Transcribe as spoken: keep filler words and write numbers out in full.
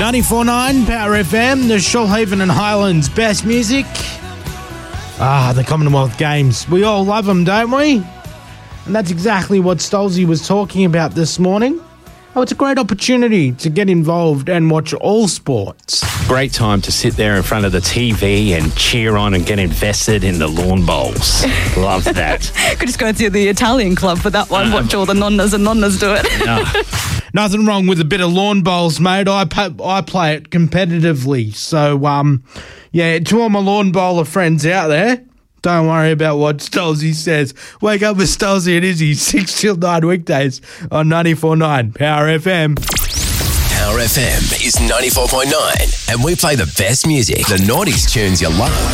ninety-four point nine Power F M, the Shoalhaven and Highlands best music. Ah, the Commonwealth Games. We all love them, don't we? And that's exactly what Stolzy was talking about this morning. Oh, it's a great opportunity to get involved and watch all sports. Great time to sit there in front of the T V and cheer on and get invested in the lawn bowls. Love that. Could just go to the Italian club for that one. Um, watch all the nonnas and nonnas do it. No. Nothing wrong with a bit of lawn bowls, mate. I I play it competitively. So, um, yeah, to all my lawn bowler friends out there, don't worry about what Stolzy says. Wake up with Stolzy and Izzy, six till nine weekdays on ninety-four point nine Power F M. Power F M is ninety-four point nine, and we play the best music, the noughties tunes you love.